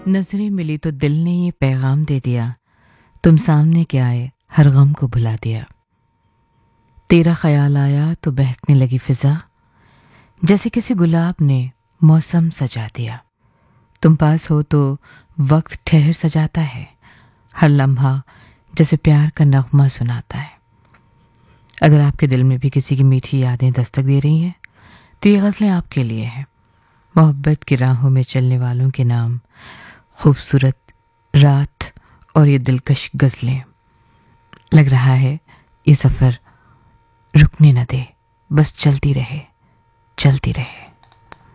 नजरें मिली तो दिल ने ये पैगाम दे दिया, तुम सामने के आए हर गम को भुला दिया। तेरा ख्याल आया तो बहकने लगी फिजा, जैसे किसी गुलाब ने मौसम सजा दिया। तुम पास हो तो वक्त ठहर सजाता है, हर लम्हा जैसे प्यार का नगमा सुनाता है। अगर आपके दिल में भी किसी की मीठी यादें दस्तक दे रही हैं तो ये गज़लें आपके लिए हैं। मोहब्बत की राहों में चलने वालों के नाम, खूबसूरत रात और ये दिलकश गज़लें। लग रहा है ये सफ़र रुकने न दे, बस चलती रहे, चलती रहे।